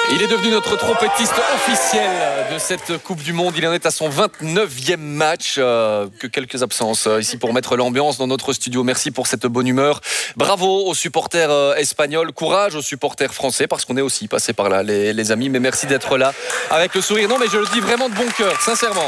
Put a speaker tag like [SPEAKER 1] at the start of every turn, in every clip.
[SPEAKER 1] Il est devenu notre trompettiste officiel de cette Coupe du Monde. Il en est à son 29e match. Que quelques absences ici pour mettre l'ambiance dans notre studio. Merci pour cette bonne humeur. Bravo aux supporters espagnols. Courage aux supporters français parce qu'on est aussi passé par là, les amis. Mais merci d'être là avec le sourire. Non, mais je le dis vraiment de bon cœur, sincèrement.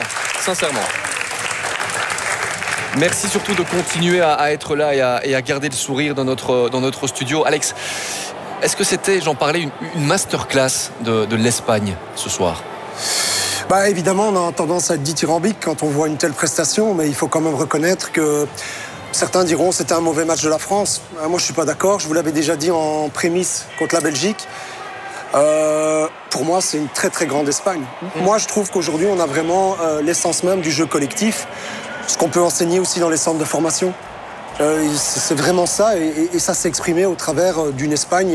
[SPEAKER 1] Merci surtout de continuer à être là et à garder le sourire dans notre studio. Alex, est-ce que c'était, j'en parlais, une masterclass de l'Espagne ce soir ?
[SPEAKER 2] Évidemment, on a tendance à être dithyrambique quand on voit une telle prestation, mais il faut quand même reconnaître que certains diront que c'était un mauvais match de la France. Moi, je ne suis pas d'accord. Je vous l'avais déjà dit en prémisse contre la Belgique. Pour moi, c'est une très très grande Espagne. Moi, je trouve qu'aujourd'hui, on a vraiment l'essence même du jeu collectif, ce qu'on peut enseigner aussi dans les centres de formation. C'est vraiment ça, et ça s'est exprimé au travers d'une Espagne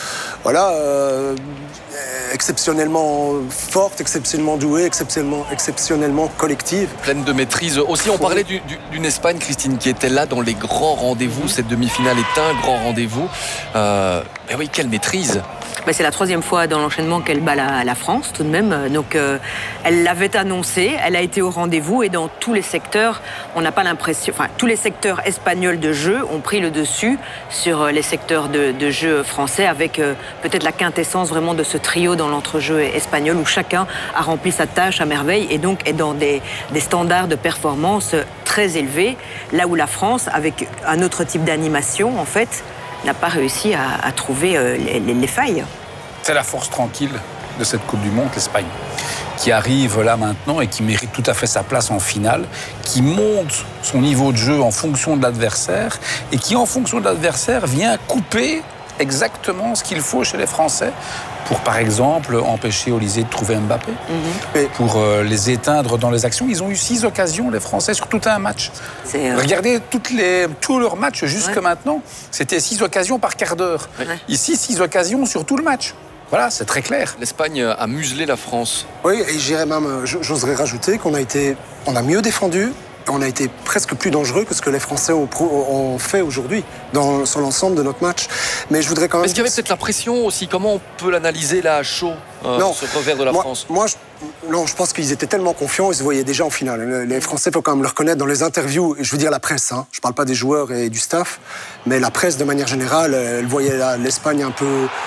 [SPEAKER 2] exceptionnellement forte, exceptionnellement douée, exceptionnellement collective.
[SPEAKER 1] Pleine de maîtrise. Aussi, on parlait d'une Espagne, Christine, qui était là dans les grands rendez-vous. Cette demi-finale est un grand rendez-vous. Mais oui, quelle maîtrise!
[SPEAKER 3] C'est la 3e fois dans l'enchaînement qu'elle bat la France, tout de même. Donc, elle l'avait annoncé, elle a été au rendez-vous, et dans tous les secteurs, on n'a pas l'impression... Enfin, tous les secteurs espagnols de jeu ont pris le dessus sur les secteurs de jeu français, avec peut-être la quintessence vraiment de ce trio dans l'entrejeu espagnol, où chacun a rempli sa tâche à merveille, et donc est dans des standards de performance très élevés, là où la France, avec un autre type d'animation, en fait, n'a pas réussi à trouver les failles.
[SPEAKER 4] C'est la force tranquille de cette Coupe du Monde, l'Espagne, qui arrive là maintenant et qui mérite tout à fait sa place en finale, qui monte son niveau de jeu en fonction de l'adversaire et qui, en fonction de l'adversaire, vient couper exactement ce qu'il faut chez les Français pour, par exemple, empêcher Olysée de trouver Mbappé, pour les éteindre dans les actions. Ils ont eu 6 occasions, les Français, sur tout un match. Regardez tous leurs matchs jusque maintenant, c'était 6 occasions par quart d'heure. Ici, 6 occasions sur tout le match. Voilà, c'est très clair.
[SPEAKER 1] L'Espagne a muselé la France.
[SPEAKER 2] Oui, et j'irais même, j'oserais rajouter qu'on a mieux défendu. On a été presque plus dangereux que ce que les Français ont fait aujourd'hui sur l'ensemble de notre match. Mais je voudrais quand même...
[SPEAKER 1] Est-ce qu'il y avait peut-être la pression aussi? Comment on peut l'analyser là à chaud, ce revers de la France?
[SPEAKER 2] Non, je pense qu'ils étaient tellement confiants, ils se voyaient déjà en finale. Les Français, il faut quand même le reconnaître dans les interviews, et je veux dire la presse, je ne parle pas des joueurs et du staff, mais la presse de manière générale, elle voyait l'Espagne un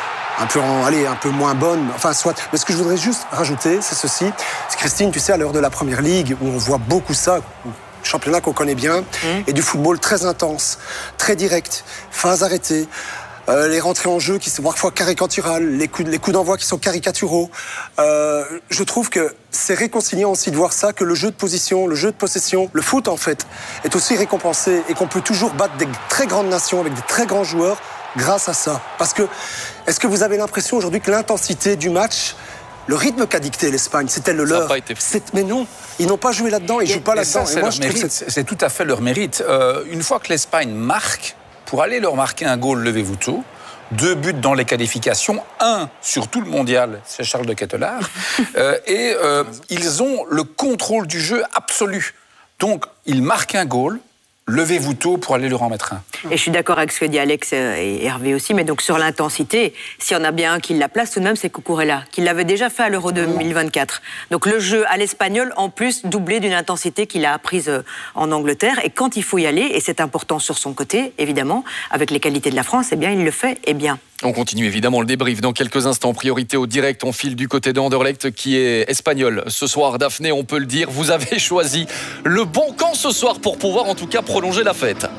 [SPEAKER 2] peu moins bonne, enfin soit. Mais ce que je voudrais juste rajouter, c'est ceci. C'est Christine, tu sais, à l'heure de la Première Ligue, où on voit beaucoup ça, championnat qu'on connaît bien, et du football très intense, très direct, phases arrêtées, les rentrées en jeu qui sont parfois caricaturales, les coups d'envoi qui sont caricaturaux. Je trouve que c'est réconciliant aussi de voir ça, que le jeu de position, le jeu de possession, le foot en fait, est aussi récompensé, et qu'on peut toujours battre des très grandes nations avec des très grands joueurs grâce à ça. Parce que, est-ce que vous avez l'impression aujourd'hui que l'intensité du match, le rythme qu'a dicté l'Espagne, c'était le leur? Mais non, ils n'ont pas joué là-dedans, ils ne jouent pas là-dedans.
[SPEAKER 4] C'est tout à fait leur mérite. Une fois que l'Espagne marque, pour aller leur marquer un goal, levez-vous tôt, 2 buts dans les qualifications, 1 sur tout le mondial, c'est Charles de Ketelaere, ils ont le contrôle du jeu absolu. Donc, ils marquent un goal, levez-vous tôt pour aller leur en mettre un.
[SPEAKER 3] Et je suis d'accord avec ce que dit Alex et Hervé aussi, mais donc sur l'intensité, s'il y en a bien un qui la place tout de même, c'est Cucurella, qui l'avait déjà fait à l'Euro 2024. Donc le jeu à l'espagnol, en plus, doublé d'une intensité qu'il a apprise en Angleterre. Et quand il faut y aller, et c'est important sur son côté, évidemment, avec les qualités de la France, eh bien, il le fait, et bien.
[SPEAKER 1] On continue évidemment le débrief dans quelques instants. Priorité au direct, on file du côté d'Anderlecht qui est espagnol. Ce soir, Daphné, on peut le dire, vous avez choisi le bon camp ce soir pour pouvoir en tout cas prolonger la fête.
[SPEAKER 5] Ça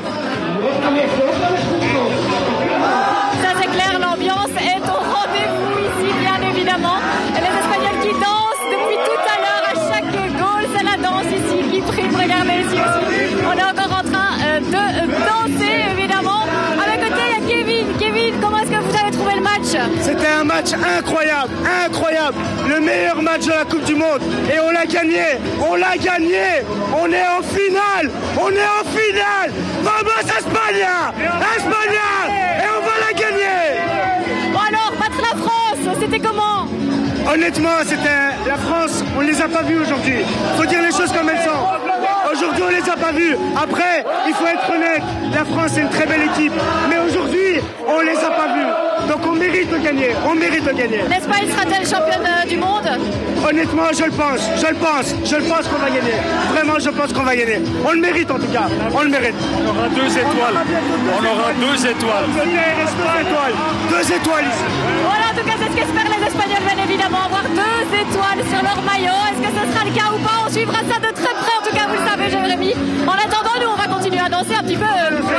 [SPEAKER 5] c'est clair, l'ambiance est au rendez-vous ici, bien évidemment. Et les Espagnols qui dansent depuis tout à l'heure à chaque goal, c'est la danse ici qui prime. Regardez ici aussi, on est encore en train de danser évidemment. À mes côtés, il y a Kevin. Kevin, comment est-ce que vous avez trouvé le match?
[SPEAKER 6] C'était un match incroyable, le meilleur match de la Coupe du Monde, et on l'a gagné, on est en finale, vamos España, et on va la gagner.
[SPEAKER 5] Bon alors, battre la France, c'était comment?
[SPEAKER 6] Honnêtement, la France, on ne les a pas vus aujourd'hui, faut dire les choses comme elles sont. Aujourd'hui, on ne les a pas vus. Après, il faut être honnête, la France est une très belle équipe, mais aujourd'hui, on ne les a pas vus. Donc on mérite de gagner, on mérite de gagner.
[SPEAKER 5] L'Espagne sera-t-elle championne du monde?
[SPEAKER 6] Honnêtement, je le pense qu'on va gagner. Vraiment, je pense qu'on va gagner. On le mérite en tout cas, on le mérite.
[SPEAKER 7] On aura 2 étoiles. On aura 2 étoiles.
[SPEAKER 6] 2 étoiles ici.
[SPEAKER 5] Voilà, en tout cas, c'est ce qu'espèrent les Espagnols, bien évidemment, avoir 2 étoiles sur leur maillot. Est-ce que ce sera le cas ou pas? On suivra ça de très près, en tout cas, vous le savez, Jérémy. En attendant, nous, on va continuer à danser un petit peu.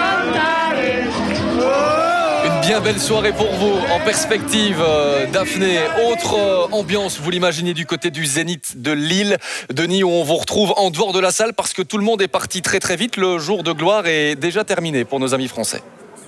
[SPEAKER 1] Une bien belle soirée pour vous en perspective, Daphné. Autre ambiance, vous l'imaginez, du côté du Zénith de Lille, Denis, où on vous retrouve en dehors de la salle parce que tout le monde est parti très très vite. Le jour de gloire est déjà terminé pour nos amis français.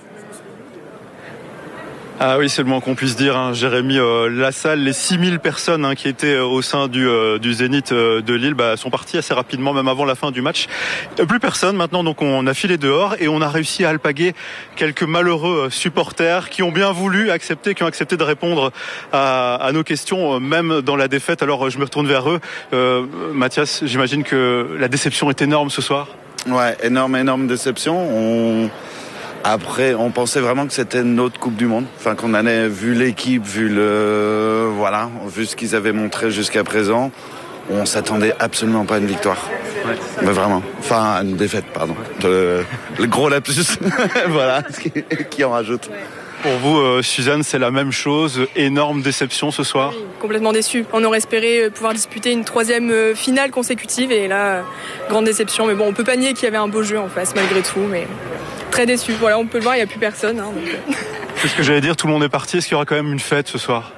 [SPEAKER 7] Ah oui, c'est le moins qu'on puisse dire, hein. Jérémy, la salle, les 6000 personnes qui étaient au sein du Zénith de Lille sont parties assez rapidement, même avant la fin du match. Plus personne maintenant, donc on a filé dehors et on a réussi à alpaguer quelques malheureux supporters qui ont bien voulu accepter, qui ont accepté de répondre à nos questions, même dans la défaite. Alors je me retourne vers eux. Mathias, j'imagine que la déception est énorme ce soir.
[SPEAKER 8] Ouais, énorme déception. Après, on pensait vraiment que c'était notre Coupe du Monde. Enfin, qu'on allait, vu l'équipe, vu ce qu'ils avaient montré jusqu'à présent, on s'attendait absolument pas à une victoire. Ouais. Mais vraiment. Enfin, à une défaite, pardon. Le gros lapsus. Voilà, qui en rajoute.
[SPEAKER 7] Pour vous, Suzanne, c'est la même chose. Énorme déception ce soir.
[SPEAKER 9] Oui, complètement déçu. On aurait espéré pouvoir disputer une 3e finale consécutive et là, grande déception. Mais bon, on peut pas nier qu'il y avait un beau jeu en face malgré tout. Mais très déçu. Voilà, on peut le voir, il n'y a plus personne.
[SPEAKER 7] C'est ce que j'allais dire, tout le monde est parti. Est-ce qu'il y aura quand même une fête ce soir?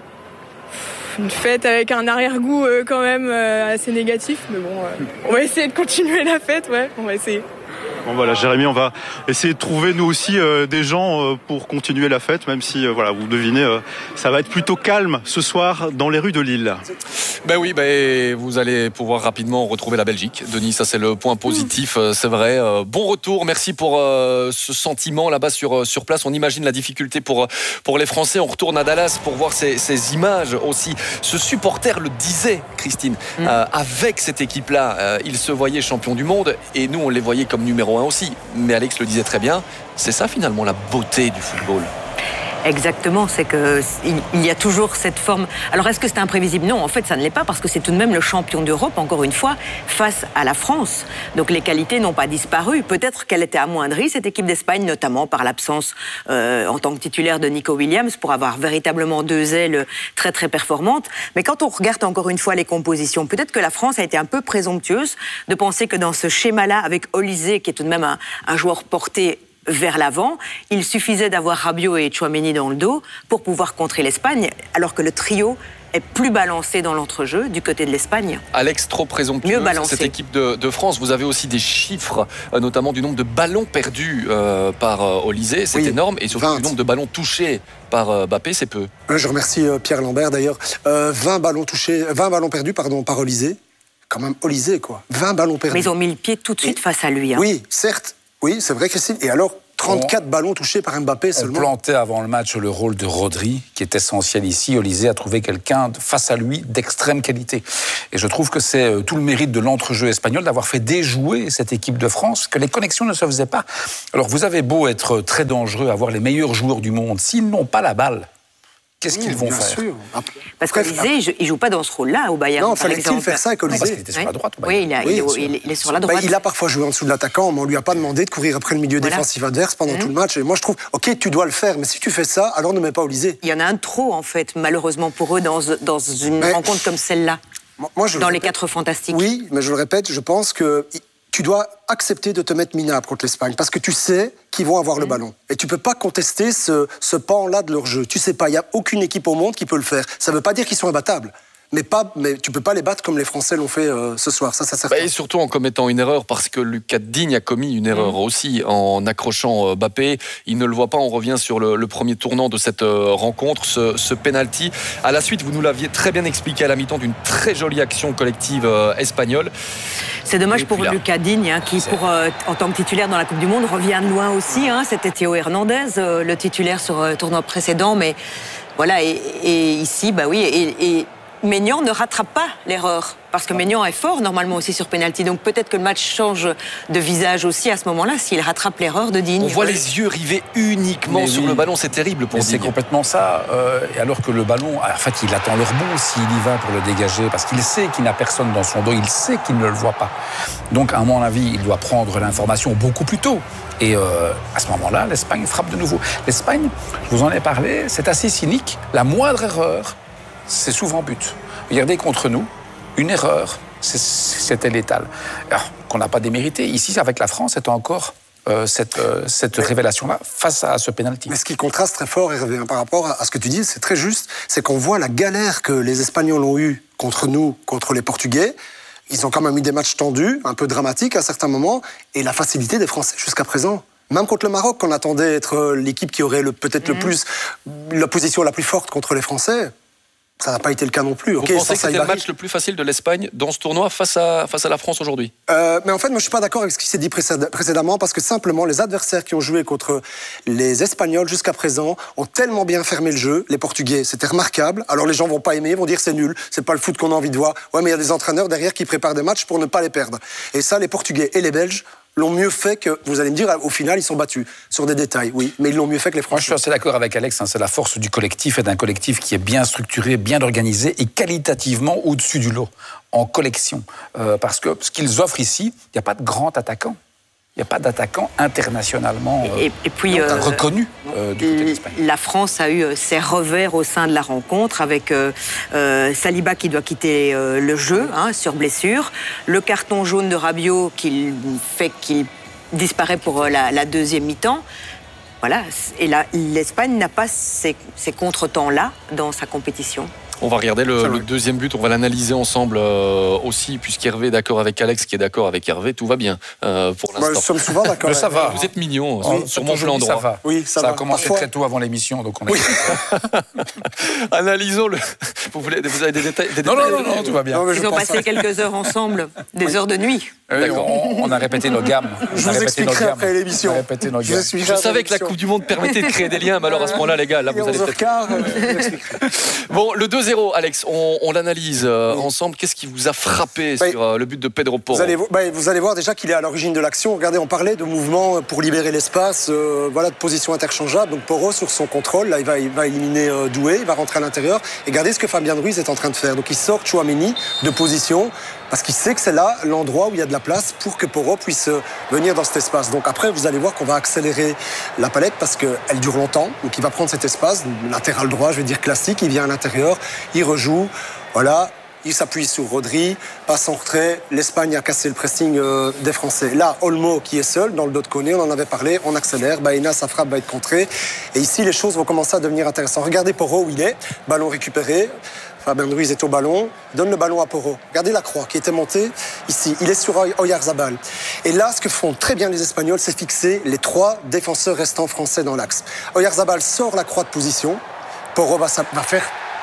[SPEAKER 9] Une fête avec un arrière-goût quand même assez négatif. Mais bon, on va essayer de continuer la fête, ouais, on va essayer.
[SPEAKER 7] Bon voilà, Jérémy, on va essayer de trouver nous aussi des gens pour continuer la fête, même si vous devinez, ça va être plutôt calme ce soir dans les rues de Lille.
[SPEAKER 1] Ben oui, vous allez pouvoir rapidement retrouver la Belgique. Denis, ça c'est le point positif, c'est vrai. Bon retour, merci pour ce sentiment là-bas sur place. On imagine la difficulté pour les Français. On retourne à Dallas pour voir ces images aussi. Ce supporter le disait, Christine, avec cette équipe-là, il se voyait champion du monde et nous on les voyait comme numéro 1 aussi. Mais Alex le disait très bien, c'est ça finalement la beauté du football.
[SPEAKER 3] Exactement, c'est qu'il y a toujours cette forme. Alors est-ce que c'est imprévisible? Non, en fait ça ne l'est pas parce que c'est tout de même le champion d'Europe, encore une fois, face à la France. Donc les qualités n'ont pas disparu. Peut-être qu'elle était amoindrie, cette équipe d'Espagne, notamment par l'absence en tant que titulaire de Nico Williams, pour avoir véritablement 2 ailes très très performantes. Mais quand on regarde encore une fois les compositions, peut-être que la France a été un peu présomptueuse de penser que dans ce schéma-là, avec Olysée, qui est tout de même un joueur porté vers l'avant, il suffisait d'avoir Rabiot et Tchouaméni dans le dos pour pouvoir contrer l'Espagne, alors que le trio est plus balancé dans l'entrejeu du côté de l'Espagne.
[SPEAKER 1] Alex, trop présomptueux, cette équipe de France. Vous avez aussi des chiffres, notamment du nombre de ballons perdus par Olysée, c'est énorme, et surtout 20. Du nombre de ballons touchés par Mbappé, c'est peu.
[SPEAKER 2] Je remercie Pierre Lambert d'ailleurs. 20 ballons perdus par Olysée. Quand même Olysée, quoi. 20 ballons perdus.
[SPEAKER 3] Mais ils ont mis le pied tout de suite face à lui.
[SPEAKER 2] Oui, certes. Oui, c'est vrai, Christine. Et alors, 34 ballons touchés par Mbappé seulement.
[SPEAKER 4] On plantait avant le match le rôle de Rodri, qui est essentiel ici. Olysée a trouvé quelqu'un face à lui d'extrême qualité. Et je trouve que c'est tout le mérite de l'entrejeu espagnol d'avoir fait déjouer cette équipe de France, que les connexions ne se faisaient pas. Alors vous avez beau être très dangereux, avoir les meilleurs joueurs du monde, s'ils n'ont pas la balle, qu'est-ce qu'ils vont faire?
[SPEAKER 2] Sûr.
[SPEAKER 3] Parce qu'Olysée, il ne joue pas dans ce rôle-là au Bayern.
[SPEAKER 2] Non, fallait-il faire ça avec Olysée?
[SPEAKER 4] Parce qu'il était sur la droite au Bayern.
[SPEAKER 3] Oui, il est sur la droite.
[SPEAKER 2] Il a parfois joué en dessous de l'attaquant, mais on ne lui a pas demandé de courir après le milieu défensif adverse pendant tout le match. Et moi, je trouve, ok, tu dois le faire, mais si tu fais ça, alors ne mets pas Olysée.
[SPEAKER 3] Il y en a un de trop, en fait, malheureusement pour eux, dans une rencontre comme celle-là. Dans les 4 fantastiques.
[SPEAKER 2] Oui, mais je le répète, je pense que tu dois accepter de te mettre minable contre l'Espagne parce que tu sais qu'ils vont avoir le ballon. Et tu ne peux pas contester ce pan-là de leur jeu. Tu sais pas, il n'y a aucune équipe au monde qui peut le faire. Ça ne veut pas dire qu'ils sont imbattables. Mais tu ne peux pas les battre comme les Français l'ont fait ce soir. Ça certain.
[SPEAKER 1] Et surtout en commettant une erreur, parce que Lucas Digne a commis une erreur aussi en accrochant Mbappé. Il ne le voit pas, on revient sur le premier tournant de cette rencontre, ce penalty. À la suite, vous nous l'aviez très bien expliqué à la mi-temps d'une très jolie action collective espagnole.
[SPEAKER 3] C'est dommage pour Lucas Digne, qui en tant que titulaire dans la Coupe du Monde revient de loin aussi. C'était Théo Hernandez, le titulaire sur le tournoi précédent. Mais voilà, et ici, Maignan ne rattrape pas l'erreur. Parce que Maignan est fort normalement aussi sur pénalty. Donc peut-être que le match change de visage aussi à ce moment-là s'il rattrape l'erreur de Digne.
[SPEAKER 1] On voit les yeux rivés uniquement sur le ballon. C'est terrible pour Digne.
[SPEAKER 4] C'est complètement ça. Et alors que le ballon, en fait, il attend le rebond s'il y va pour le dégager. Parce qu'il sait qu'il n'a personne dans son dos. Il sait qu'il ne le voit pas. Donc, à mon avis, il doit prendre l'information beaucoup plus tôt. Et à ce moment-là, l'Espagne frappe de nouveau. L'Espagne, je vous en ai parlé, c'est assez cynique. La moindre erreur, c'est souvent but. Regardez contre nous, une erreur, c'était létal. Alors, qu'on n'a pas démérité. Ici, avec la France, c'est encore cette révélation-là face à ce pénalty.
[SPEAKER 2] Mais ce qui contraste très fort, Hervé, par rapport à ce que tu dis, c'est très juste, c'est qu'on voit la galère que les Espagnols ont eue contre nous, contre les Portugais. Ils ont quand même eu des matchs tendus, un peu dramatiques à certains moments, et la facilité des Français jusqu'à présent. Même contre le Maroc, qu'on attendait être l'équipe qui aurait peut-être le plus la position la plus forte contre les Français, ça n'a pas été le cas non plus.
[SPEAKER 1] Vous pensez que c'était le match le plus facile de l'Espagne dans ce tournoi face à la France aujourd'hui?
[SPEAKER 2] Mais en fait, moi, je ne suis pas d'accord avec ce qui s'est dit précédemment, parce que simplement, les adversaires qui ont joué contre les Espagnols jusqu'à présent ont tellement bien fermé le jeu. Les Portugais, c'était remarquable. Alors les gens ne vont pas aimer, vont dire c'est nul, c'est pas le foot qu'on a envie de voir. Ouais, mais il y a des entraîneurs derrière qui préparent des matchs pour ne pas les perdre. Et ça, les Portugais et les Belges l'ont mieux fait que, vous allez me dire, au final, ils sont battus sur des détails, oui, mais ils l'ont mieux fait que les Français.
[SPEAKER 4] Moi, je suis assez d'accord avec Alex, c'est la force du collectif et d'un collectif qui est bien structuré, bien organisé et qualitativement au-dessus du lot, en collection. Parce que ce qu'ils offrent ici, il n'y a pas de grand attaquant. Il n'y a pas d'attaquant internationalement
[SPEAKER 3] et puis,
[SPEAKER 4] reconnu du côté de l'Espagne.
[SPEAKER 3] La France a eu ses revers au sein de la rencontre avec Saliba qui doit quitter le jeu sur blessure, le carton jaune de Rabiot qui fait qu'il disparaît pour la deuxième mi-temps. Voilà. Et là, l'Espagne n'a pas ces contretemps-là dans sa compétition.
[SPEAKER 1] On va regarder le deuxième but, on va l'analyser ensemble aussi, puisqu'Hervé est d'accord avec Alex, qui est d'accord avec Hervé, tout va bien pour l'instant.
[SPEAKER 2] Nous sommes souvent d'accord.
[SPEAKER 4] Ça va.
[SPEAKER 1] Vous êtes mignons sur mon flanc droit.
[SPEAKER 4] Ça va.
[SPEAKER 2] Oui, ça va.
[SPEAKER 4] A commencé très tôt avant l'émission, donc on est...
[SPEAKER 1] Analysons le... Vous avez des détails?
[SPEAKER 4] Non, tout va bien.
[SPEAKER 3] Ils ont passé quelques heures ensemble, des heures de nuit.
[SPEAKER 4] D'accord. On a répété nos gammes.
[SPEAKER 2] Je vous expliquerai après l'émission.
[SPEAKER 1] Je savais que la Coupe du Monde permettait de créer des liens, mais alors à ce moment-là, les gars, là, vous allez peut-être... Bon, le 2-0, Alex, on l'analyse ensemble. Qu'est-ce qui vous a frappé sur le but de Pedro Porro?
[SPEAKER 2] Vous allez voir déjà qu'il est à l'origine de l'action. Regardez, on parlait de mouvement pour libérer l'espace, de position interchangeable. Donc Porro, sur son contrôle, là, il va éliminer Doué, il va rentrer à l'intérieur. Et regardez ce que Fabien Ruiz est en train de faire. Donc il sort Tchouaméni de position, parce qu'il sait que c'est là l'endroit où il y a de la place pour que Porro puisse venir dans cet espace. Donc après, vous allez voir qu'on va accélérer la palette parce qu'elle dure longtemps. Donc il va prendre cet espace, latéral droit, je vais dire classique, il vient à l'intérieur, il rejoue, voilà, il s'appuie sur Rodri, passe en retrait, l'Espagne a cassé le pressing des Français. Là, Olmo qui est seul, dans le dos de Koné, on en avait parlé, on accélère, Baena, sa frappe va être contrée. Et ici, les choses vont commencer à devenir intéressantes. Regardez Porro où il est, ballon récupéré. Fabien Ruiz est au ballon, donne le ballon à Porro. Regardez la croix qui était montée ici. Il est sur Oyarzabal. Et là, ce que font très bien les Espagnols, c'est fixer les 3 défenseurs restants français dans l'axe. Oyarzabal sort la croix de position. Porro va faire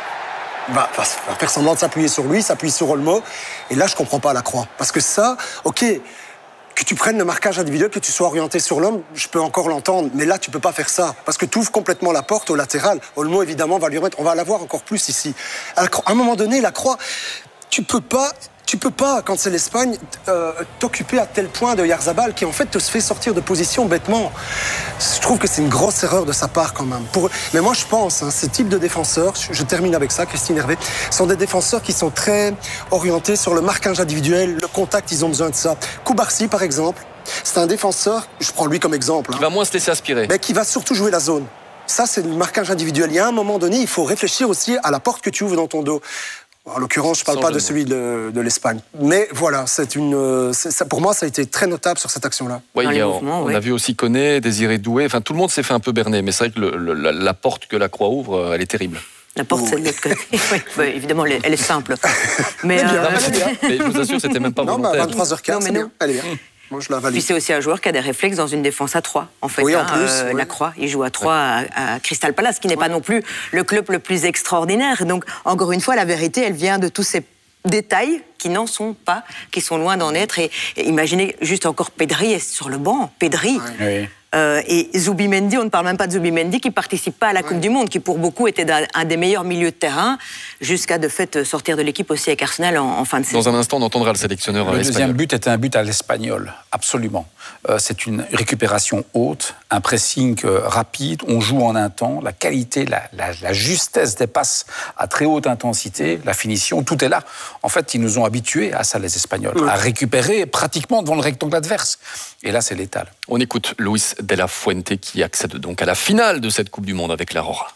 [SPEAKER 2] semblant de s'appuyer sur lui, s'appuie sur Olmo. Et là, je ne comprends pas la croix. Parce que ça, ok, que tu prennes le marquage individuel, que tu sois orienté sur l'homme, je peux encore l'entendre. Mais là, tu ne peux pas faire ça. Parce que tu ouvres complètement la porte au latéral. Olmo, évidemment, va lui remettre. On va la voir encore plus ici. À un moment donné, la croix, tu peux pas, quand c'est l'Espagne, t'occuper à tel point de Oyarzabal qui en fait te fait sortir de position bêtement. Je trouve que c'est une grosse erreur de sa part quand même. Mais moi je pense, ces types de défenseurs, je termine avec ça, Christine Hervé, sont des défenseurs qui sont très orientés sur le marquage individuel, le contact, ils ont besoin de ça. Koubarsi par exemple, c'est un défenseur, je prends lui comme exemple.
[SPEAKER 1] Qui va moins se laisser aspirer.
[SPEAKER 2] Mais qui va surtout jouer la zone. Ça c'est le marquage individuel. Il y a un moment donné, il faut réfléchir aussi à la porte que tu ouvres dans ton dos. En l'occurrence, je ne parle pas de celui de l'Espagne. Mais voilà, pour moi, ça a été très notable sur cette action-là.
[SPEAKER 1] Oui, on a vu aussi Koné, Désiré Doué. Enfin, tout le monde s'est fait un peu berner. Mais c'est vrai que la porte que la croix ouvre, elle est terrible.
[SPEAKER 3] La porte, c'est de l'autre côté. Oui, évidemment, elle est simple. Mais
[SPEAKER 1] je vous assure, c'était même pas volontaire.
[SPEAKER 2] 23h15, c'est bien. Elle est bien. Moi, je la valide.
[SPEAKER 3] Puis c'est aussi un joueur qui a des réflexes dans une défense à 3. En fait,
[SPEAKER 2] oui, en plus,
[SPEAKER 3] la Croix, il joue à 3 à Crystal Palace, qui n'est pas non plus le club le plus extraordinaire. Donc, encore une fois, la vérité, elle vient de tous ces détails qui n'en sont pas, qui sont loin d'en être. Et imaginez juste encore Pedri est sur le banc. Pedri.
[SPEAKER 4] Oui.
[SPEAKER 3] Et Zubimendi, on ne parle même pas de Zubimendi qui ne participe pas à la Coupe du Monde, qui pour beaucoup était un des meilleurs milieux de terrain. jusqu'à de fait sortir de l'équipe aussi avec Arsenal en fin de saison.
[SPEAKER 1] Dans un instant, on entendra le sélectionneur espagnol.
[SPEAKER 4] Le deuxième but était un but à l'espagnol, absolument. C'est une récupération haute, un pressing rapide, on joue en un temps, la qualité, la justesse des passes à très haute intensité, la finition, tout est là. En fait, ils nous ont habitués à ça, les Espagnols, à récupérer pratiquement devant le rectangle adverse. Et là, c'est létal.
[SPEAKER 1] On écoute Luis de la Fuente qui accède donc à la finale de cette Coupe du Monde avec l'Aurora.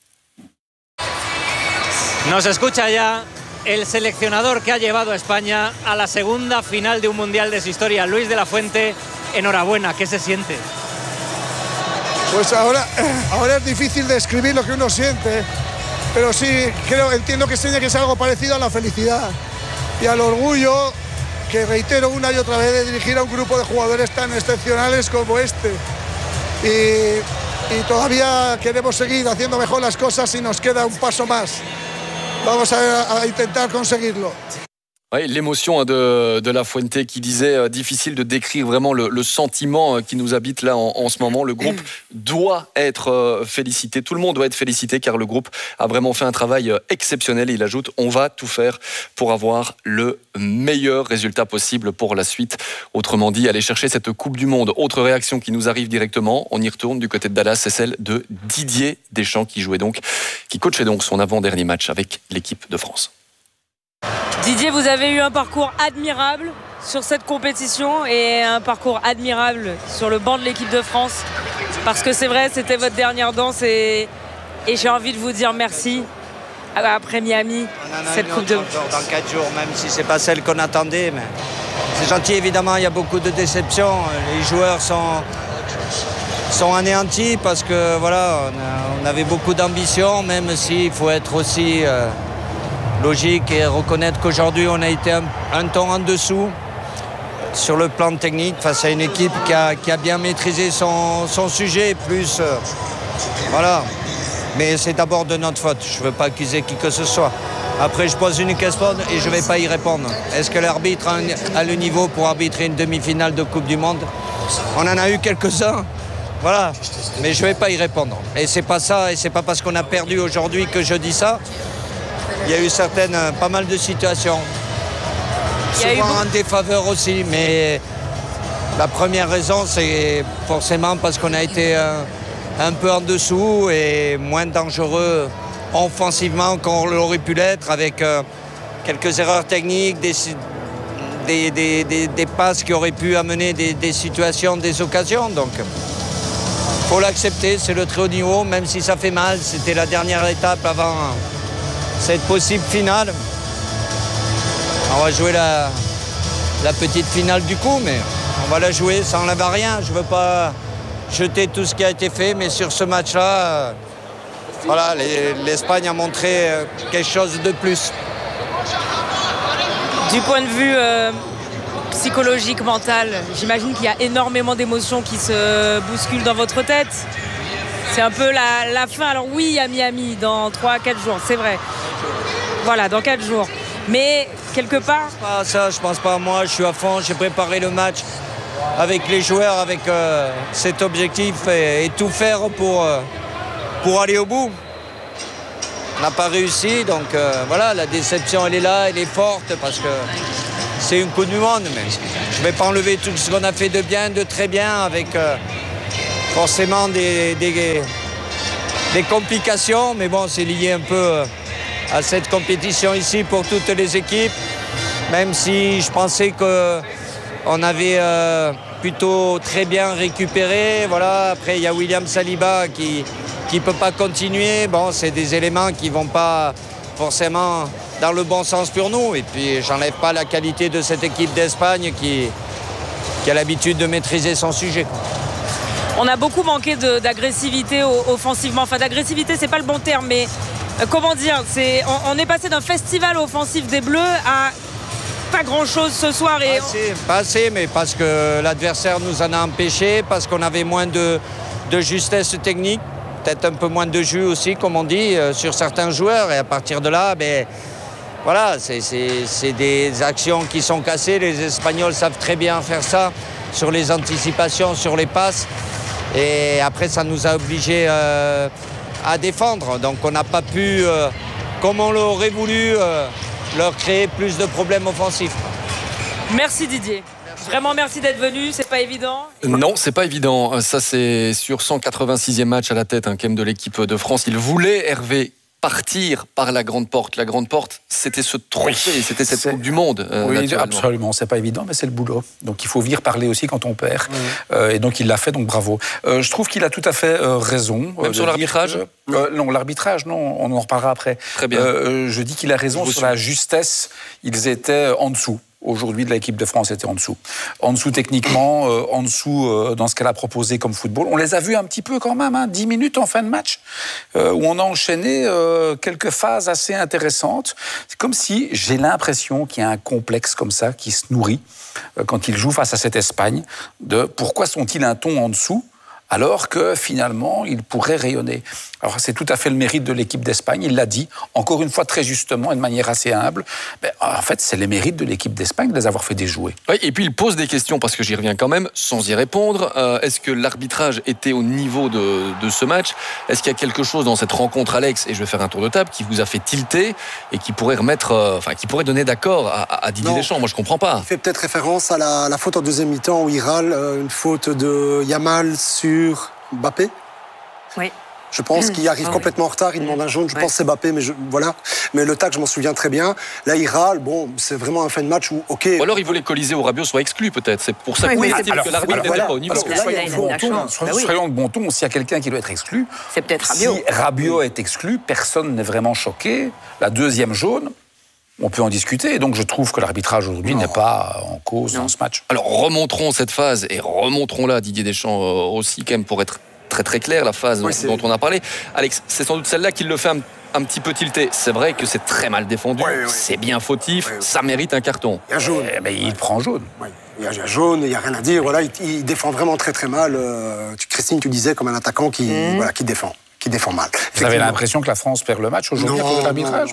[SPEAKER 10] Nos escucha ya el seleccionador que ha llevado a España a la segunda final de un mundial de su historia, Luis de la Fuente. Enhorabuena, ¿qué se siente?
[SPEAKER 11] Pues ahora es difícil describir lo que uno siente, pero sí entiendo que tiene que ser algo parecido a la felicidad y al orgullo que reitero una y otra vez de dirigir a un grupo de jugadores tan excepcionales como este. Y todavía queremos seguir haciendo mejor las cosas y nos queda un paso más. Vamos a intentar conseguirlo.
[SPEAKER 1] Oui, l'émotion de la Fuente qui disait difficile de décrire vraiment le sentiment qui nous habite là en ce moment. Le groupe doit être félicité, tout le monde doit être félicité car le groupe a vraiment fait un travail exceptionnel. Il ajoute, on va tout faire pour avoir le meilleur résultat possible pour la suite. Autrement dit, aller chercher cette Coupe du Monde. Autre réaction qui nous arrive directement, on y retourne du côté de Dallas, c'est celle de Didier Deschamps qui coachait donc son avant-dernier match avec l'équipe de France.
[SPEAKER 12] Didier, vous avez eu un parcours admirable sur cette compétition et un parcours admirable sur le banc de l'équipe de France. Parce que c'est vrai, c'était votre dernière danse et j'ai envie de vous dire merci après Miami, cette Coupe de Monde.
[SPEAKER 13] Dans 4 jours, même si ce n'est pas celle qu'on attendait. Mais c'est gentil, évidemment, il y a beaucoup de déceptions. Les joueurs sont anéantis parce que voilà, on avait beaucoup d'ambition, même s'il faut être aussi... logique et reconnaître qu'aujourd'hui on a été un ton en dessous sur le plan technique face à une équipe qui a bien maîtrisé son sujet plus voilà, mais c'est d'abord de notre faute, je ne veux pas accuser qui que ce soit. Après je pose une question et je ne vais pas y répondre. Est-ce que l'arbitre a le niveau pour arbitrer une demi-finale de Coupe du Monde? On en a eu quelques-uns, voilà, mais je ne vais pas y répondre et c'est pas ça, et c'est pas parce qu'on a perdu aujourd'hui que je dis ça. Il y a eu pas mal de situations, souvent en défaveur aussi, mais la première raison c'est forcément parce qu'on a été un peu en dessous et moins dangereux offensivement qu'on l'aurait pu l'être avec quelques erreurs techniques, des passes qui auraient pu amener des situations, des occasions. Donc il faut l'accepter, c'est le très haut niveau, même si ça fait mal, c'était la dernière étape avant cette possible finale. On va jouer la petite finale du coup, mais on va la jouer, ça n'enlève rien. Je ne veux pas jeter tout ce qui a été fait, mais sur ce match-là, voilà, l'Espagne a montré quelque chose de plus.
[SPEAKER 12] Du point de vue psychologique, mental, j'imagine qu'il y a énormément d'émotions qui se bousculent dans votre tête. C'est un peu la fin. Alors oui, à Miami, dans 3-4 jours, c'est vrai. Voilà, dans 4 jours. Mais quelque part...
[SPEAKER 13] Pas ça, je pense pas. Moi, je suis à fond. J'ai préparé le match avec les joueurs, avec cet objectif et tout faire pour aller au bout. On n'a pas réussi, donc voilà, la déception, elle est là, elle est forte parce que c'est une Coupe du Monde. Mais je ne vais pas enlever tout ce qu'on a fait de bien, de très bien, avec forcément des complications. Mais bon, c'est lié un peu... à cette compétition ici pour toutes les équipes, même si je pensais qu'on avait plutôt très bien récupéré. Voilà. Après, il y a William Saliba qui ne peut pas continuer. Bon, c'est des éléments qui ne vont pas forcément dans le bon sens pour nous. Et puis, j'enlève pas la qualité de cette équipe d'Espagne qui a l'habitude de maîtriser son sujet.
[SPEAKER 12] On a beaucoup manqué d'agressivité offensivement. Enfin, d'agressivité, c'est pas le bon terme, mais... Comment dire, on est passé d'un festival offensif des Bleus à pas grand-chose ce soir. Et...
[SPEAKER 13] Pas assez, mais parce que l'adversaire nous en a empêché, parce qu'on avait moins de justesse technique, peut-être un peu moins de jus aussi, comme on dit, sur certains joueurs. Et à partir de là, voilà, c'est des actions qui sont cassées. Les Espagnols savent très bien faire ça, sur les anticipations, sur les passes. Et après, ça nous a obligés... à défendre, donc on n'a pas pu comme on l'aurait voulu, leur créer plus de problèmes offensifs.
[SPEAKER 12] Merci Didier. Vraiment merci d'être venu, c'est pas évident.
[SPEAKER 1] Non, c'est pas évident. Ça, c'est sur 186e match à la tête, quand même, de l'équipe de France. Il voulait, Hervé, partir par la grande porte. La grande porte, c'était ce trophée, c'était cette Coupe du Monde.
[SPEAKER 4] Oui, absolument, c'est pas évident, mais c'est le boulot. Donc il faut venir parler aussi quand on perd. Et donc il l'a fait, donc bravo. Je trouve qu'il a tout à fait raison.
[SPEAKER 1] Même sur l'arbitrage
[SPEAKER 4] non, l'arbitrage, non, on en reparlera après.
[SPEAKER 1] Très bien.
[SPEAKER 4] Je dis qu'il a raison sur la justesse. Ils étaient en dessous. Aujourd'hui, de l'équipe de France était en dessous. En dessous techniquement, en dessous dans ce qu'elle a proposé comme football. On les a vus un petit peu quand même, 10 minutes en fin de match, où on a enchaîné quelques phases assez intéressantes. C'est comme si j'ai l'impression qu'il y a un complexe comme ça qui se nourrit quand ils jouent face à cette Espagne, de pourquoi sont-ils un ton en dessous alors que finalement, ils pourraient rayonner. Alors, c'est tout à fait le mérite de l'équipe d'Espagne, il l'a dit, encore une fois très justement et de manière assez humble. En fait, c'est les mérites de l'équipe d'Espagne de les avoir fait déjouer.
[SPEAKER 1] Oui, et puis il pose des questions, parce que j'y reviens quand même, sans y répondre. Est-ce que l'arbitrage était au niveau de ce match? Est-ce qu'il y a quelque chose dans cette rencontre, Alex, et je vais faire un tour de table, qui vous a fait tilter et qui pourrait remettre, qui pourrait donner d'accord à Didier Deschamps? Moi, je comprends pas.
[SPEAKER 2] Il fait peut-être référence à la faute en deuxième mi-temps où il râle, une faute de Yamal sur Mbappé.
[SPEAKER 3] Oui.
[SPEAKER 2] Je pense qu'il arrive complètement en retard, il demande un jaune, je pense que c'est Mbappé, mais voilà. Mais le tac, je m'en souviens très bien. Là, il râle, bon, c'est vraiment un fin de match où, ok.
[SPEAKER 1] Ou alors il voulait qu'Olysée ou Rabiot soit exclu, peut-être. C'est pour ça qu'il estime que l'arbitre n'était pas au niveau.
[SPEAKER 4] Parce que soyons de bon ton, s'il y a quelqu'un qui doit être exclu,
[SPEAKER 3] c'est peut-être Rabiot.
[SPEAKER 4] Si Rabiot est exclu, personne n'est vraiment choqué. La deuxième jaune, on peut en discuter. Et donc, je trouve que l'arbitrage aujourd'hui n'est pas en cause dans ce match.
[SPEAKER 1] Alors, remonterons cette phase et remonterons-la, Didier Deschamps aussi, quand même, pour être très très clair, la phase dont on a parlé. Alex, c'est sans doute celle-là qui le fait un petit peu tilter. C'est vrai que c'est très mal défendu, c'est bien fautif, ça mérite un carton.
[SPEAKER 2] Il y a jaune.
[SPEAKER 4] Mais il prend jaune.
[SPEAKER 2] Il y a jaune, il n'y a rien à dire. Voilà, il défend vraiment très très mal. Christine, tu disais comme un attaquant qui défend mal.
[SPEAKER 4] Vous avez l'impression que la France perd le match aujourd'hui à cause de l'arbitrage?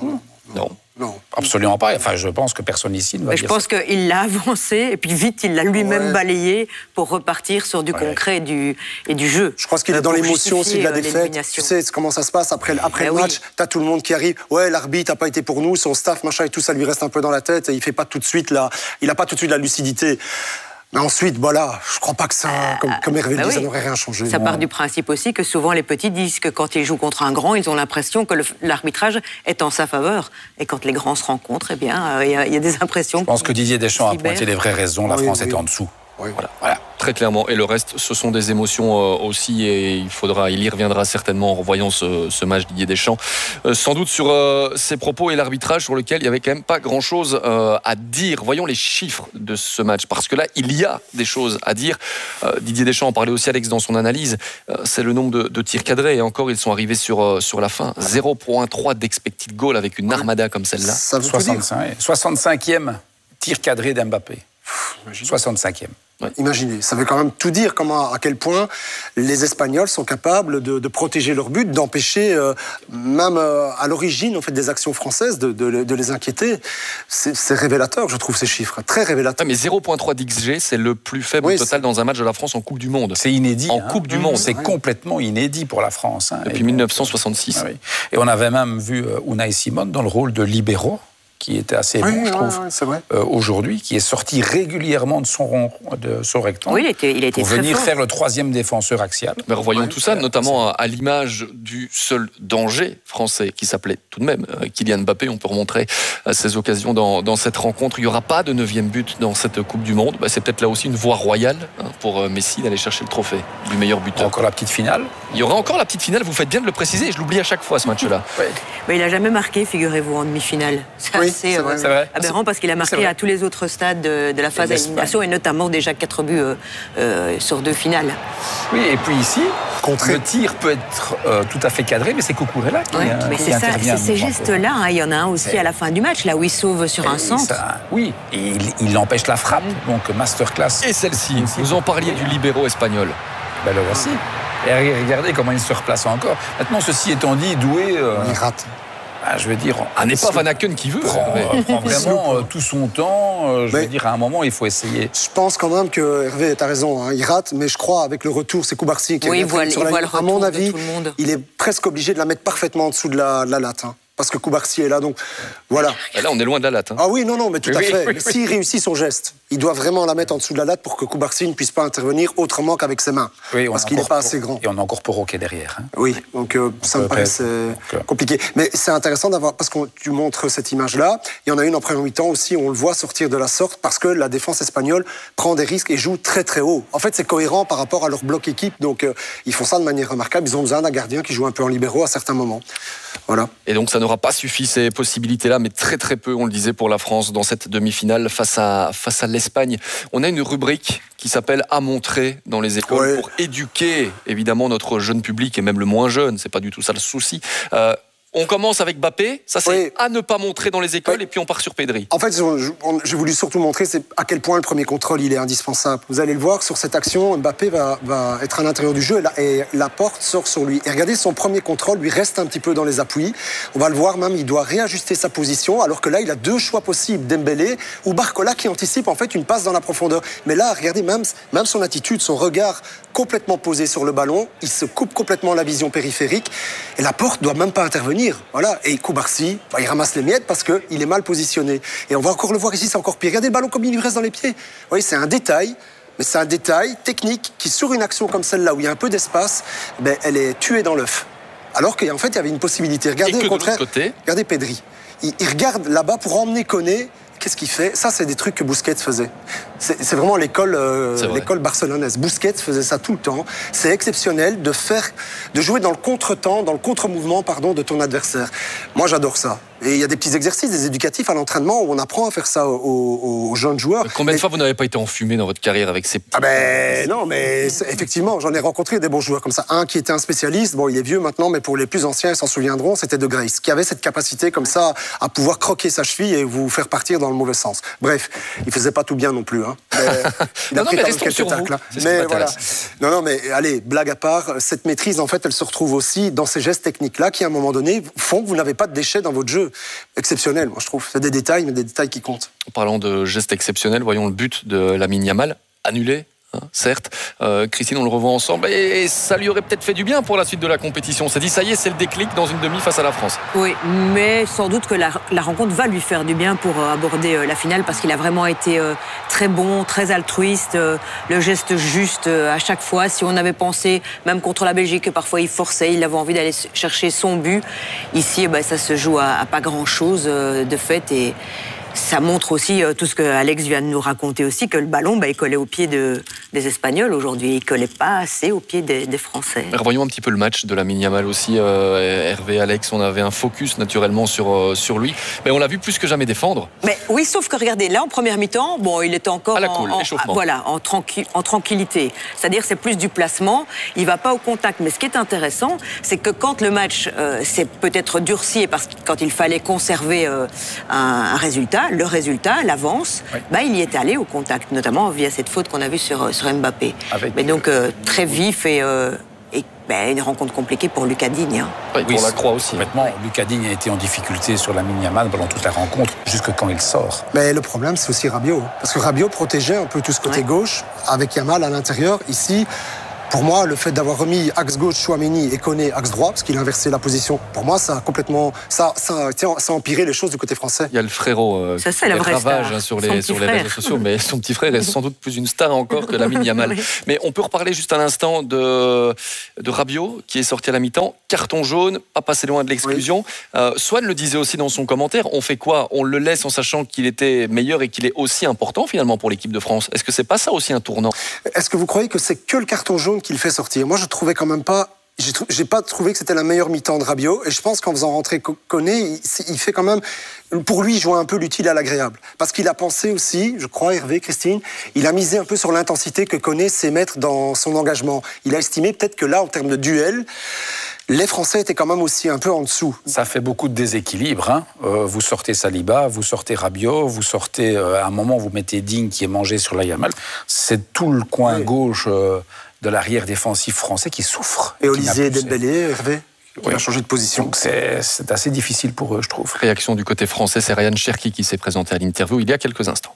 [SPEAKER 2] Non.
[SPEAKER 4] Absolument pas. Enfin, je pense que personne ici ne va dire ça.
[SPEAKER 3] Je pense qu'il l'a avancé et puis vite, il l'a lui-même balayé pour repartir sur du concret et du jeu.
[SPEAKER 2] Je pense qu'il est dans l'émotion aussi de la défaite. Tu sais comment ça se passe après le match. T'as tout le monde qui arrive. Ouais, l'arbitre n'a pas été pour nous, son staff, machin et tout, ça lui reste un peu dans la tête et il fait pas tout de suite il n'a pas tout de suite la lucidité. Mais ensuite, voilà, je crois pas que ça, comme Hervé le dit, ça n'aurait rien changé.
[SPEAKER 3] Ça part du principe aussi que souvent les petits disent que quand ils jouent contre un grand, ils ont l'impression que l'arbitrage est en sa faveur. Et quand les grands se rencontrent, eh bien, il y a des impressions.
[SPEAKER 4] Je pense que Didier Deschamps a pointé les vraies raisons. La France est en dessous.
[SPEAKER 1] Voilà, très clairement. Et le reste, ce sont des émotions aussi, et il y reviendra certainement en revoyant ce match Didier Deschamps. Sans doute sur ses propos et l'arbitrage sur lequel il n'y avait quand même pas grand-chose à dire. Voyons les chiffres de ce match, parce que là, il y a des choses à dire. Didier Deschamps en parlait aussi, Alex, dans son analyse. C'est le nombre de tirs cadrés, et encore, ils sont arrivés sur la fin. 0,3 d'expected goal avec une armada comme celle-là.
[SPEAKER 4] 65e tir cadré d'Mbappé. 65e.
[SPEAKER 2] Imaginez, ça veut quand même tout dire à quel point les Espagnols sont capables de protéger leur but, d'empêcher même à l'origine en fait des actions françaises de les inquiéter. C'est révélateur, je trouve, ces chiffres, très révélateur.
[SPEAKER 1] Mais 0,3 d'XG, c'est le plus faible total dans un match de la France en Coupe du Monde.
[SPEAKER 4] C'est inédit.
[SPEAKER 1] En Coupe du Monde.
[SPEAKER 4] C'est complètement inédit pour la France.
[SPEAKER 1] Depuis 1966.
[SPEAKER 4] Et on avait même vu Unai Simon dans le rôle de libéraux, qui était assez bon, je trouve, aujourd'hui, qui est sorti régulièrement de son rectangle
[SPEAKER 3] il a été
[SPEAKER 4] pour venir faire le troisième défenseur axial.
[SPEAKER 1] Mais revoyons tout ça, notamment à l'image du seul danger français, qui s'appelait tout de même Kylian Mbappé. On peut remontrer ses occasions dans cette rencontre. Il n'y aura pas de 9e but dans cette Coupe du Monde. C'est peut-être là aussi une voie royale pour Messi d'aller chercher le trophée du meilleur buteur.
[SPEAKER 4] Encore la petite finale.
[SPEAKER 1] Il y aura encore la petite finale, vous faites bien de le préciser, et je l'oublie à chaque fois ce match-là.
[SPEAKER 3] Mais il n'a jamais marqué, figurez-vous, en demi-finale. C'est aberrant parce qu'il a marqué à tous les autres stades de la phase d'élimination et notamment déjà 4 buts sur 2 finales.
[SPEAKER 4] Oui, et puis ici, le tir peut être tout à fait cadré, mais c'est Cucurella qui intervient.
[SPEAKER 3] C'est ces gestes-là, il y en a un aussi à la fin du match, là où il sauve sur un centre.
[SPEAKER 4] Oui, et il empêche la frappe, donc masterclass.
[SPEAKER 1] Et celle-ci, vous en parliez du libéro espagnol.
[SPEAKER 4] Ben le voici. Et regardez comment il se replace encore. Maintenant, ceci étant dit, Doué...
[SPEAKER 2] il rate.
[SPEAKER 4] Je veux dire...
[SPEAKER 1] n'est pas Van Aken qui veut.
[SPEAKER 4] Prend vraiment tout son temps. Je veux dire, à un moment, il faut essayer.
[SPEAKER 2] Je pense quand même que Hervé, t'as raison, il rate, mais je crois, avec le retour, c'est Koubarsi qui
[SPEAKER 3] il voit le
[SPEAKER 2] à mon avis,
[SPEAKER 3] tout le monde.
[SPEAKER 2] il est presque obligé de la mettre parfaitement en dessous de la latte. parce que Koubarsi est là. Donc voilà.
[SPEAKER 1] Et là, on est loin de la latte.
[SPEAKER 2] Ah oui, non, mais tout à fait.
[SPEAKER 1] Oui.
[SPEAKER 2] Mais s'il réussit son geste, il doit vraiment la mettre en dessous de la latte pour que Koubarsi ne puisse pas intervenir autrement qu'avec ses mains.
[SPEAKER 4] Oui,
[SPEAKER 2] parce qu'il n'est pas assez grand.
[SPEAKER 4] Et on a encore Porro qui est derrière. Hein.
[SPEAKER 2] Oui, donc ça me paraît compliqué. Mais c'est intéressant d'avoir, parce que tu montres cette image-là, il y en a une en première mi-temps aussi, on le voit sortir de la sorte, parce que la défense espagnole prend des risques et joue très très haut. En fait, c'est cohérent par rapport à leur bloc équipe, donc ils font ça de manière remarquable. Ils ont besoin d'un gardien qui joue un peu en libéraux à certains moments. Voilà.
[SPEAKER 1] Et donc ça n'aura pas suffi ces possibilités-là, mais très très peu, on le disait, pour la France dans cette demi-finale face à l'Espagne. On a une rubrique qui s'appelle « À montrer dans les écoles » pour éduquer évidemment notre jeune public et même le moins jeune, c'est pas du tout ça le souci. On commence avec Mbappé, ça c'est à ne pas montrer dans les écoles, et puis on part sur Pedri.
[SPEAKER 2] En fait, j'ai voulu surtout montrer à quel point le premier contrôle il est indispensable. Vous allez le voir sur cette action, Mbappé va être à l'intérieur du jeu et la porte sort sur lui. Et regardez, son premier contrôle lui reste un petit peu dans les appuis. On va le voir même, il doit réajuster sa position, alors que là il a deux choix possibles, Dembélé ou Barcola qui anticipe en fait une passe dans la profondeur. Mais là, regardez même son attitude, son regard complètement posé sur le ballon, il se coupe complètement la vision périphérique et la porte doit même pas intervenir. Voilà. Et Koubarsi, il ramasse les miettes parce qu'il est mal positionné. Et on va encore le voir ici, c'est encore pire. Regardez le ballon comme il lui reste dans les pieds. Vous voyez, c'est un détail, mais c'est un détail technique qui, sur une action comme celle-là, où il y a un peu d'espace, elle est tuée dans l'œuf. Alors qu'en fait, il y avait une possibilité. Regardez au contraire, regardez Pedri. Il regarde là-bas pour emmener Koné. Qu'est-ce qu'il fait? Ça, c'est des trucs que Busquets faisait. C'est vraiment l'école barcelonaise. Busquets faisait ça tout le temps. C'est exceptionnel de jouer dans le contre-temps, dans le contre-mouvement, de ton adversaire. Moi, j'adore ça. Et il y a des petits exercices, des éducatifs à l'entraînement où on apprend à faire ça aux jeunes joueurs.
[SPEAKER 1] Combien de fois vous n'avez pas été enfumé dans votre carrière avec ces petits...
[SPEAKER 2] non, mais effectivement, j'en ai rencontré des bons joueurs comme ça. Un qui était un spécialiste, bon, il est vieux maintenant, mais pour les plus anciens, ils s'en souviendront, c'était De Grace, qui avait cette capacité comme ça à pouvoir croquer sa cheville et vous faire partir dans le mauvais sens. Bref, il faisait pas tout bien non plus. Hein. Il a pris quelques tacles. Mais voilà. Non, mais allez, blague à part, cette maîtrise, en fait, elle se retrouve aussi dans ces gestes techniques-là qui, à un moment donné, font que vous n'avez pas de déchets dans votre jeu. Exceptionnel, moi je trouve. C'est des détails, mais des détails qui comptent.
[SPEAKER 1] En parlant de gestes exceptionnels, voyons le but de Lamine Yamal, annulé. Certes, Christine, on le revoit ensemble et ça lui aurait peut-être fait du bien pour la suite de la compétition. On s'est dit, ça y est, c'est le déclic dans une demi face à la France.
[SPEAKER 3] Oui, mais sans doute que la rencontre va lui faire du bien pour aborder la finale parce qu'il a vraiment été très bon, très altruiste, le geste juste à chaque fois. Si on avait pensé, même contre la Belgique, que parfois il forçait, il avait envie d'aller chercher son but. Ici, ça se joue à pas grand-chose de fait et ça montre aussi tout ce que Alex vient de nous raconter aussi, que le ballon, il collait aux pieds des Espagnols aujourd'hui. Il collait pas assez aux pieds des Français.
[SPEAKER 1] Revoyons un petit peu le match de Lamine Yamal aussi. Hervé, Alex, on avait un focus naturellement sur lui. Mais on l'a vu plus que jamais défendre.
[SPEAKER 3] Mais oui, sauf que regardez, là en première mi-temps, il était encore en tranquillité. C'est-à-dire c'est plus du placement. Il va pas au contact. Mais ce qui est intéressant, c'est que quand le match s'est peut-être durci, parce que quand il fallait conserver un résultat, l'avance, il y est allé au contact, notamment via cette faute qu'on a vue sur Mbappé. Mais donc très vif et une rencontre compliquée pour Lucas Digne.
[SPEAKER 1] Oui, pour la Croix aussi.
[SPEAKER 4] Complètement. Lucas Digne a été en difficulté sur Lamine Yamal pendant toute la rencontre, jusque quand il sort.
[SPEAKER 2] Mais le problème, c'est aussi Rabiot. Parce que Rabiot protégeait un peu tout ce côté gauche, avec Yamal à l'intérieur. Ici, pour moi, le fait d'avoir remis axe gauche Chouameni et Koné axe droit, parce qu'il a inversé la position, pour moi, ça a complètement... Ça a empiré les choses du côté français.
[SPEAKER 1] Il y a le frérot qui fait ravage sur les réseaux sociaux, mais son petit frère est sans doute plus une star encore que Lamine Yamal. Mais on peut reparler juste un instant de Rabiot, qui est sorti à la mi-temps. Carton jaune, pas passé loin de l'exclusion. Swan le disait aussi dans son commentaire, on fait quoi? On le laisse en sachant qu'il était meilleur et qu'il est aussi important finalement pour l'équipe de France. Est-ce que c'est pas ça aussi un tournant?
[SPEAKER 2] Est-ce que vous croyez que c'est que le carton jaune qu'il fait sortir? Moi, je trouvais quand même pas... J'ai pas trouvé que c'était la meilleure mi-temps de Rabiot, et je pense qu'en faisant rentrer Koné, il fait quand même, pour lui, jouer un peu l'utile à l'agréable. Parce qu'il a pensé aussi, je crois, Hervé, Christine, il a misé un peu sur l'intensité que Koné sait mettre dans son engagement. Il a estimé peut-être que là, en termes de duel, les Français étaient quand même aussi un peu en dessous.
[SPEAKER 4] Ça fait beaucoup de déséquilibre. Vous sortez Saliba, vous sortez Rabiot, vous sortez, à un moment, vous mettez Digne qui est mangé sur la Yamal. C'est tout le coin gauche... de l'arrière défensif français qui souffre.
[SPEAKER 2] Et Olysée Dembélé, Hervé, qui a changé de position.
[SPEAKER 4] Donc c'est assez difficile pour eux, je trouve.
[SPEAKER 1] Réaction du côté français, c'est Ryan Cherki qui s'est présenté à l'interview il y a quelques instants.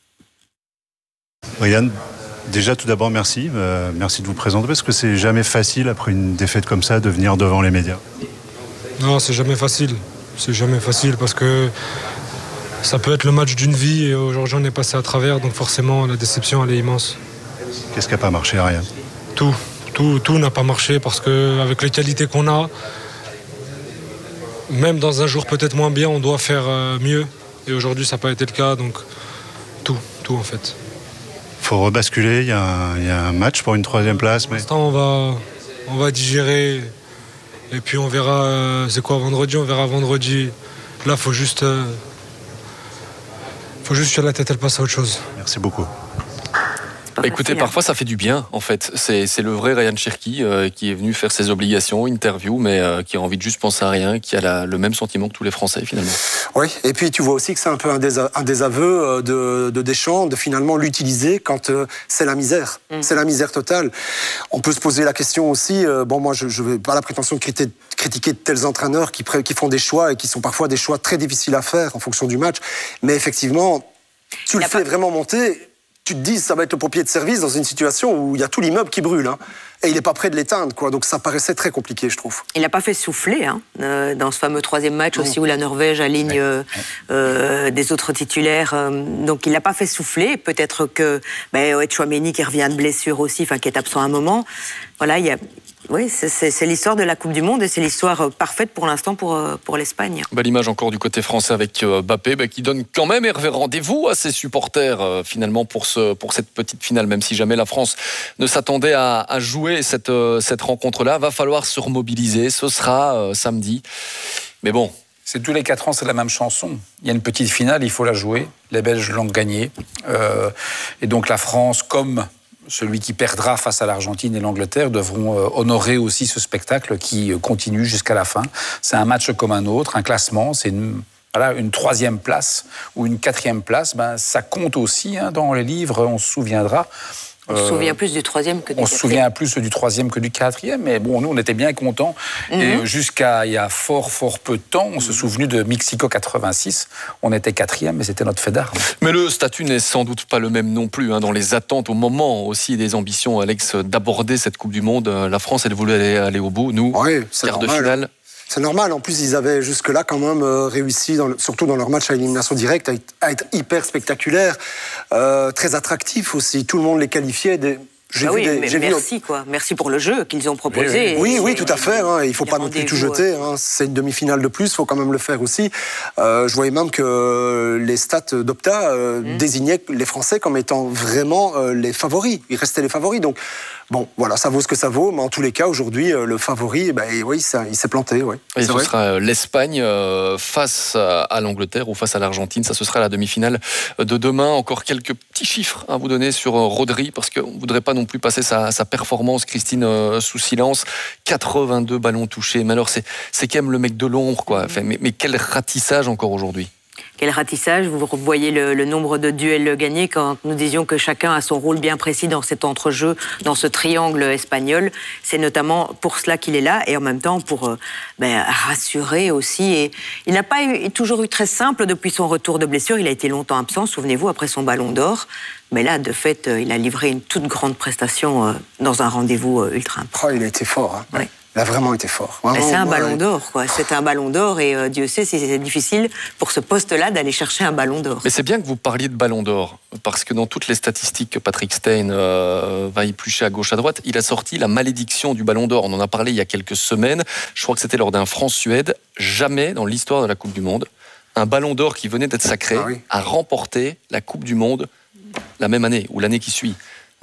[SPEAKER 14] Ryan, déjà tout d'abord merci. Merci de vous présenter, parce que c'est jamais facile, après une défaite comme ça, de venir devant les médias.
[SPEAKER 15] Non, c'est jamais facile. C'est jamais facile parce que ça peut être le match d'une vie et aujourd'hui on est passé à travers, donc forcément la déception elle est immense.
[SPEAKER 14] Qu'est-ce qui n'a pas marché, Ariane ?
[SPEAKER 15] Tout n'a pas marché parce qu'avec les qualités qu'on a, même dans un jour peut-être moins bien, on doit faire mieux. Et aujourd'hui ça n'a pas été le cas, donc tout en fait.
[SPEAKER 14] Il faut rebasculer, il y a un match pour une 3e place.
[SPEAKER 15] Pour l'instant on va digérer et puis on verra, c'est quoi vendredi, on verra vendredi. Là il faut juste que la tête elle passe à autre chose.
[SPEAKER 14] Merci beaucoup.
[SPEAKER 1] Écoutez, parfois ça fait du bien en fait. C'est le vrai Ryan Cherki qui est venu faire ses obligations, interview, mais qui a envie de juste penser à rien, qui a le même sentiment que tous les Français finalement.
[SPEAKER 2] Oui, et puis tu vois aussi que c'est un peu un désaveu de Deschamps de finalement l'utiliser quand c'est la misère. C'est la misère totale. On peut se poser la question aussi, moi je n'ai pas la prétention de critiquer de tels entraîneurs qui font des choix et qui sont parfois des choix très difficiles à faire en fonction du match, mais effectivement, tu le fais vraiment monter. Tu te dis, ça va être le pompier de service dans une situation où il y a tout l'immeuble qui brûle. Et il n'est pas prêt de l'éteindre, quoi. Donc ça paraissait très compliqué, je trouve.
[SPEAKER 3] Il n'a pas fait souffler, dans ce fameux 3e match aussi où la Norvège aligne des autres titulaires. Donc il n'a pas fait souffler. Peut-être que Tchouaméni qui revient de blessure aussi, qui est absent un moment. Voilà, oui, c'est l'histoire de la Coupe du Monde et c'est l'histoire parfaite pour l'instant pour l'Espagne.
[SPEAKER 1] Belle image encore du côté français avec Mbappé qui donne quand même Hervé rendez-vous à ses supporters finalement pour cette petite finale, même si jamais la France ne s'attendait à jouer cette rencontre-là. Va falloir se remobiliser, ce sera samedi. Mais bon.
[SPEAKER 4] C'est tous les 4 ans, c'est la même chanson. Il y a une petite finale, il faut la jouer. Les Belges l'ont gagnée. Et donc la France, comme celui qui perdra face à l'Argentine et l'Angleterre, devront honorer aussi ce spectacle qui continue jusqu'à la fin. C'est un match comme un autre, un classement, c'est une 3e place ou une 4e place. Ça compte aussi dans les livres, on se souviendra.
[SPEAKER 3] On se souvient plus du 3e que du 4e.
[SPEAKER 4] On se souvient plus du 3e que du 4e, mais bon, nous, on était bien contents. Et jusqu'à il y a fort peu de temps, on se souvenu de Mexico 86. On était 4e, mais c'était notre fait d'armes.
[SPEAKER 1] Mais le statut n'est sans doute pas le même non plus. Dans les attentes, au moment aussi des ambitions, Alex, d'aborder cette Coupe du Monde, la France, elle voulait aller au bout. Nous, quart de finale.
[SPEAKER 2] C'est normal. En plus, ils avaient jusque-là quand même réussi, surtout dans leur match à élimination directe, à être hyper spectaculaires, très attractifs aussi. Tout le monde les qualifiait.
[SPEAKER 3] Merci pour le jeu qu'ils ont proposé.
[SPEAKER 2] Oui, tout à fait. Il ne faut pas non plus tout jeter. C'est une demi-finale de plus, il faut quand même le faire aussi. Je voyais même que les stats d'Opta désignaient les Français comme étant vraiment les favoris. Ils restaient les favoris. Donc, bon, voilà, ça vaut ce que ça vaut. Mais en tous les cas, aujourd'hui, le favori, il s'est planté.
[SPEAKER 1] Et ce sera l'Espagne face à l'Angleterre ou face à l'Argentine. Ça, ce sera la demi-finale de demain. Encore quelques petits chiffres à vous donner sur Rodri, parce qu'on ne voudrait pas non plus passer sa performance, Christine, sous silence. 82 ballons touchés. Mais alors, c'est quand même le mec de l'ombre, quoi. Mais quel ratissage encore aujourd'hui.
[SPEAKER 3] Quel ratissage, vous voyez le nombre de duels gagnés quand nous disions que chacun a son rôle bien précis dans cet entrejeu, dans ce triangle espagnol. C'est notamment pour cela qu'il est là et en même temps pour rassurer aussi. Et il n'a pas toujours eu très simple depuis son retour de blessure. Il a été longtemps absent, souvenez-vous, après son ballon d'or. Mais là, de fait, il a livré une toute grande prestation dans un rendez-vous ultra important.
[SPEAKER 2] Il a été fort. Oui. Il a vraiment été fort.
[SPEAKER 3] C'est un ballon d'or, quoi. C'est un ballon d'or et Dieu sait si c'est difficile pour ce poste-là d'aller chercher un ballon d'or.
[SPEAKER 1] Mais c'est bien que vous parliez de ballon d'or, parce que dans toutes les statistiques que Patrick Stein va éplucher à gauche à droite, il a sorti la malédiction du ballon d'or. On en a parlé il y a quelques semaines. Je crois que c'était lors d'un France-Suède. Jamais dans l'histoire de la Coupe du Monde, un ballon d'or qui venait d'être sacré a remporté la Coupe du Monde la même année ou l'année qui suit.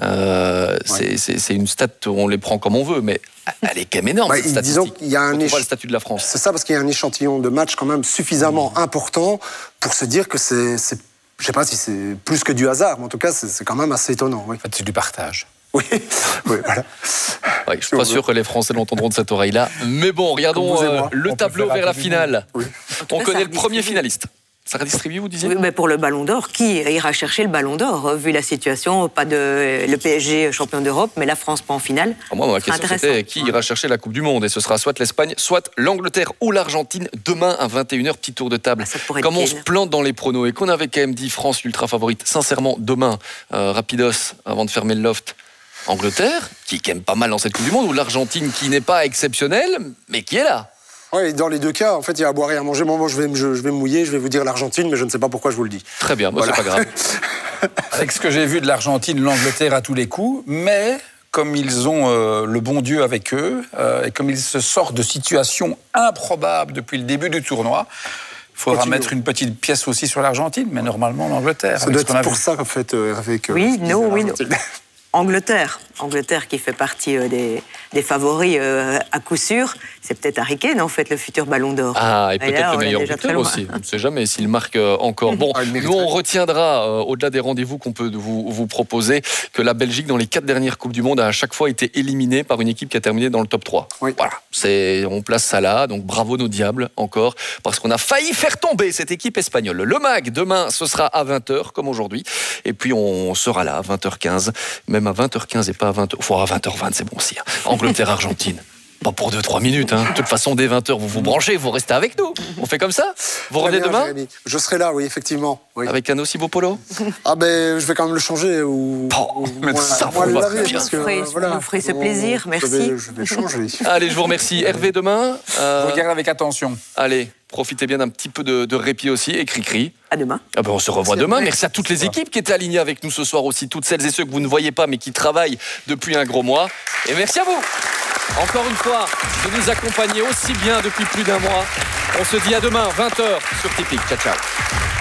[SPEAKER 1] C'est une stat, on les prend comme on veut, mais elle est quand même énorme.
[SPEAKER 2] Disons qu'il y a
[SPEAKER 1] on voit le statut de la France.
[SPEAKER 2] C'est ça, parce qu'il y a un échantillon de matchs quand même suffisamment important pour se dire que c'est je sais pas si c'est plus que du hasard, mais en tout cas c'est quand même assez étonnant.
[SPEAKER 4] En fait, c'est du partage.
[SPEAKER 2] Oui, voilà.
[SPEAKER 1] Je ne suis pas sûr que les Français l'entendront de cette oreille-là. Mais bon, regardons le tableau vers la finale. On connaît le premier finaliste. Ça redistribue, vous disiez ?
[SPEAKER 3] Oui, mais pour le Ballon d'Or, qui ira chercher le Ballon d'Or ? Vu la situation, pas le PSG champion d'Europe, mais la France pas en finale.
[SPEAKER 1] Moi, ma question c'était qui ira chercher la Coupe du Monde ? Et ce sera soit l'Espagne, soit l'Angleterre ou l'Argentine. Demain à 21h, petit tour de table. Comme on se plante dans les pronos et qu'on avait quand même dit France ultra favorite, sincèrement, demain, rapidos, avant de fermer le loft, Angleterre, qui est quand même pas mal dans cette Coupe du Monde, ou l'Argentine qui n'est pas exceptionnelle, mais qui est là.
[SPEAKER 2] Ouais, dans les deux cas, en fait, il y a à boire et à manger. Moi, je vais me mouiller, je vais vous dire l'Argentine, mais je ne sais pas pourquoi je vous le dis.
[SPEAKER 1] Très bien, moi, c'est pas grave.
[SPEAKER 4] Avec ce que j'ai vu de l'Argentine, l'Angleterre à tous les coups, mais comme ils ont le bon Dieu avec eux, et comme ils se sortent de situations improbables depuis le début du tournoi, il faudra mettre une petite pièce aussi sur l'Argentine, mais normalement l'Angleterre.
[SPEAKER 2] Ça doit être pour ça qu'en fait, Hervé, que
[SPEAKER 3] oui, non. Angleterre qui fait partie des favoris à coup sûr. C'est peut-être Harry Kane, en fait, le futur Ballon d'Or.
[SPEAKER 1] Ah, et peut-être le meilleur buteur aussi. On ne sait jamais s'il marque encore. Bon, nous, on retiendra, au-delà des rendez-vous qu'on peut vous proposer, que la Belgique, dans les 4 dernières Coupes du Monde, a à chaque fois été éliminée par une équipe qui a terminé dans le top 3.
[SPEAKER 2] Oui.
[SPEAKER 1] Voilà, on place ça là. Donc, bravo nos diables, encore, parce qu'on a failli faire tomber cette équipe espagnole. Le MAG, demain, ce sera à 20h, comme aujourd'hui. Et puis, on sera là à 20h15, même à 20h15 et pas à 20h. Faut à 20h20, c'est bon aussi. Hein. Angleterre-Argentine. Pas pour 2-3 minutes. Hein. De toute façon, dès 20h, vous vous branchez, vous restez avec nous. On fait comme ça? Vous revenez demain?
[SPEAKER 2] Jérémy. Je serai là, oui, effectivement. Oui.
[SPEAKER 1] Avec un aussi beau polo?
[SPEAKER 2] Ah ben, je vais quand même le changer. Ou
[SPEAKER 1] ça
[SPEAKER 2] moi, le laver,
[SPEAKER 3] parce que, vous ferez ce plaisir, merci.
[SPEAKER 2] Je vais changer.
[SPEAKER 1] Allez, je vous remercie. Hervé, demain.
[SPEAKER 4] Regarde avec attention.
[SPEAKER 1] Allez, profitez bien d'un petit peu de répit aussi. Et cri-cri.
[SPEAKER 3] À demain.
[SPEAKER 1] Ah ben, on se revoit demain. Merci à toutes les équipes qui étaient alignées avec nous ce soir aussi. Toutes celles et ceux que vous ne voyez pas, mais qui travaillent depuis un gros mois. Et merci à vous. Encore une fois, de nous accompagner aussi bien depuis plus d'un mois. On se dit à demain, 20h sur Tipeee. Ciao, ciao.